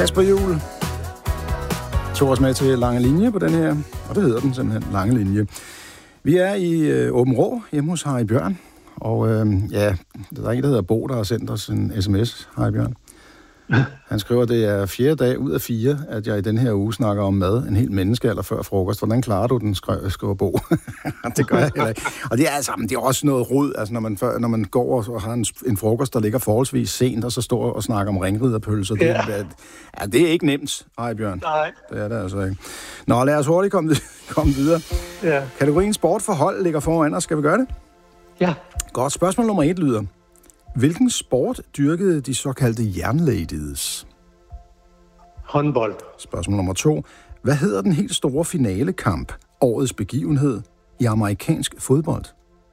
Kasper Juhl tog os med til Lange Linje på den her, og det hedder den simpelthen, Lange Linje. Vi er i Åben Rå, hjemme hos Harry Bjørn, og der er en, der hedder Bo, der har sendt os en sms, Harry Bjørn. Han skriver, at det er 4. dag ud af 4, at jeg i den her uge snakker om mad, en hel menneskealder før frokost. Hvordan klarer du den, skriver Bo? Det gør jeg heller ikke. Og det er, altså, det er også noget rod, altså, når man går og har en frokost, der ligger forholdsvis sent, og så står og snakker om ringriderpølser. Ja. Det er ikke nemt, Harry Bjørn. Nej. Det er det altså ikke. Nå, lad os hurtigt komme videre. Ja. Kategorien sport for hold ligger foran os. Skal vi gøre det? Ja. Godt. Spørgsmål nummer 1 lyder: hvilken sport dyrkede de såkaldte jernladies? Håndbold. Spørgsmål nummer 2. Hvad hedder den helt store finalekamp, årets begivenhed, i amerikansk fodbold?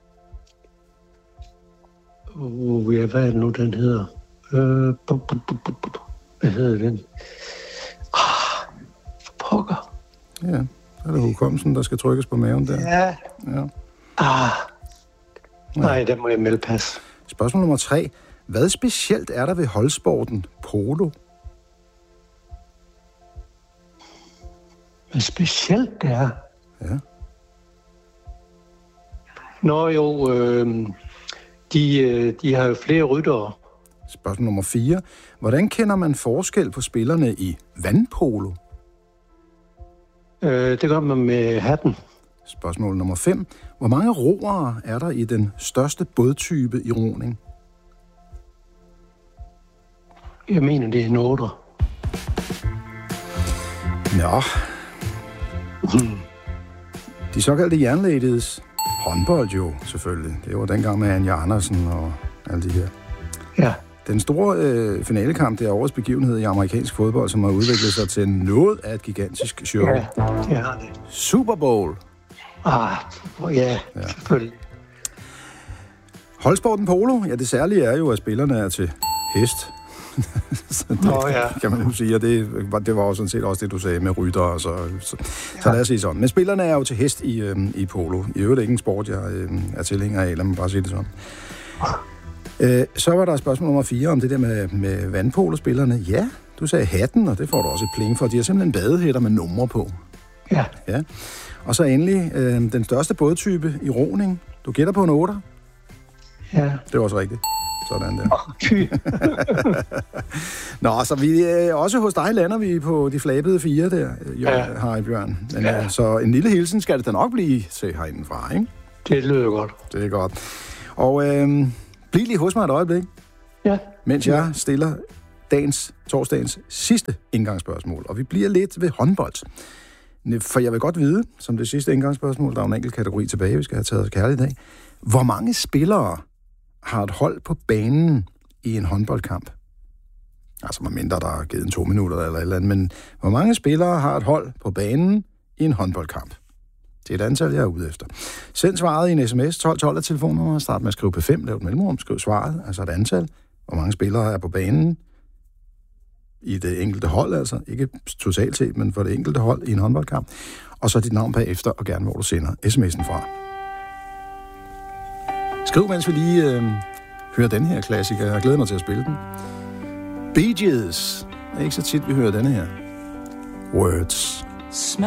Ja, hvad er det nu, den hedder? Hvad hedder den? For pokker. Ja, så er det hukommelsen, der skal trykkes på maven der. Ja. Nej, der må jeg melde pas. Spørgsmål nummer 3. Hvad specielt er der ved holdsporten polo? Hvad specielt det er? Ja. Nå jo, de har jo flere ryttere. Spørgsmål nummer 4. Hvordan kender man forskel på spillerne i vandpolo? Det gør man med hatten. Spørgsmål nummer 5. Hvor mange roere er der i den største bådtype i roning? Jeg mener, det er en 8. Nå. De såkaldte jernladies. Håndbold jo, selvfølgelig. Det var dengang med Anja Andersen og alle de her. Ja. Den store finalekamp, det er årets begivenhed i amerikansk fodbold, som har udviklet sig til noget af et gigantisk show. Ja, det har det. Super Bowl. Ja, selvfølgelig. Holdsporten polo, ja, det særlige er jo, at spillerne er til hest. Kan man jo sige, og det var jo sådan set også det, du sagde med rytter, og så lad os sige sådan. Men spillerne er jo til hest i polo. I øvrigt ikke en sport, jeg er tilhænger af, lad mig bare sige det sådan. Så var der spørgsmål nummer 4 om det der med vandpolospillerne. Ja, du sagde hatten, og det får du også et pling for. De har simpelthen badehætter med numre på. Ja. Og så endelig den største bådtype i roning. Du gætter på en 8. Ja. Det var også rigtigt. Sådan der. Nå, så vi også hos dig lander vi på de flabede 4 der, Harry Bjørn. Men så en lille hilsen skal det da nok blive til herindefra, ikke? Det lyder godt. Det er godt. Og bliv lige hos mig et øjeblik. Ja. Mens jeg stiller torsdagens sidste indgangsspørgsmål. Og vi bliver lidt ved håndbold. For jeg vil godt vide, som det sidste indgangsspørgsmål, der er en enkelt kategori tilbage, vi skal have taget kærligt i dag. Hvor mange spillere har et hold på banen i en håndboldkamp? Altså, medmindre der er givet en 2 minutter eller et eller andet, men hvor mange spillere har et hold på banen i en håndboldkamp? Det er et antal, jeg er ude efter. Send svaret i en sms, 1212 af telefonnummer, start med at skrive P5, lav et mellemrum, skriv svaret, altså et antal. Hvor mange spillere er på banen i det enkelte hold, altså ikke totalt set, men for det enkelte hold i en håndboldkamp. Og så dit navn bagefter, og gerne hvor du sender sms'en fra. Skriv, mens vi lige hører den her klassiker. Jeg glæder mig til at spille den. Bee Gees. Det er ikke så tit, vi hører denne her. Words.